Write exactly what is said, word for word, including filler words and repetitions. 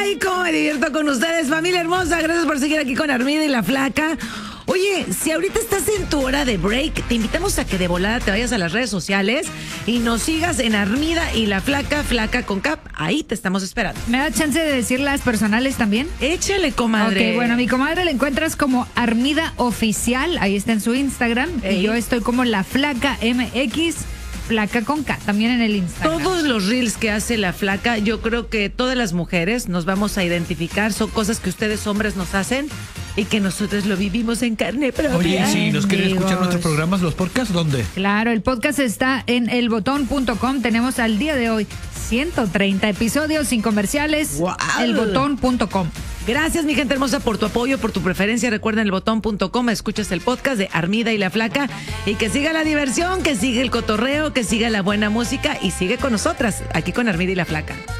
Ay, cómo me divierto con ustedes, familia hermosa. Gracias por seguir aquí con Armida y la Flaca. Oye, si ahorita estás en tu hora de break, te invitamos a que de volada te vayas a las redes sociales y nos sigas en Armida y la Flaca, Flaca con Cap. Ahí te estamos esperando. ¿Me da chance de decir las personales también? Échale, comadre. Ok, bueno, a mi comadre la encuentras como Armida Oficial, ahí está en su Instagram. Ey. Y yo estoy como la Flaca M X, Flaca con K, también en el Instagram. Todos los reels que hace la Flaca, yo creo que todas las mujeres nos vamos a identificar. Son cosas que ustedes hombres nos hacen y que nosotros lo vivimos en carne propia. Oye, si nos quieren escuchar nuestros programas, los podcasts, ¿dónde? Claro, el podcast está en el botón punto com. Tenemos al día de hoy ciento treinta episodios sin comerciales. Wow. el botón punto com. Gracias, mi gente hermosa, por tu apoyo, por tu preferencia. Recuerden el botón punto com, escuchas el podcast de Armida y la Flaca. Y que siga la diversión, que siga el cotorreo, que siga la buena música y sigue con nosotras, aquí con Armida y la Flaca.